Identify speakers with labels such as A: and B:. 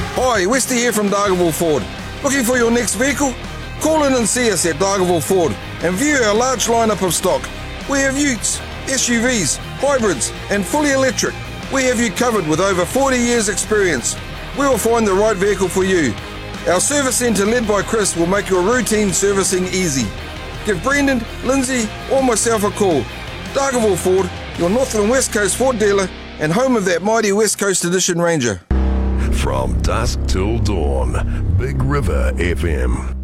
A: Hi, Westy here from Dargaville Ford. Looking for your next vehicle? Call in and see us at Dargaville Ford and view our large lineup of stock. We have utes, SUVs, hybrids and fully electric. We have you covered with over 40 years experience. We will find the right vehicle for you. Our service centre led by Chris will make your routine servicing easy. Give Brendan, Lindsay or myself a call. Dargaville Ford, your North and West Coast Ford dealer and home of that mighty West Coast Edition Ranger.
B: From dusk till dawn, Big River FM.